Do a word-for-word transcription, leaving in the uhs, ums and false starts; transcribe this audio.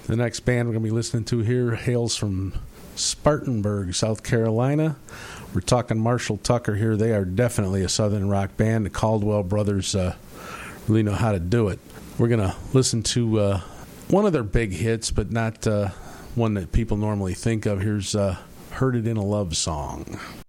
The next band we're going to be listening to here hails from Spartanburg, South Carolina. We're talking Marshall Tucker here. They are definitely a Southern rock band. The Caldwell brothers uh, really know how to do it. We're going to listen to uh, one of their big hits, but not uh, one that people normally think of. Here's uh, Heard It in a Love Song.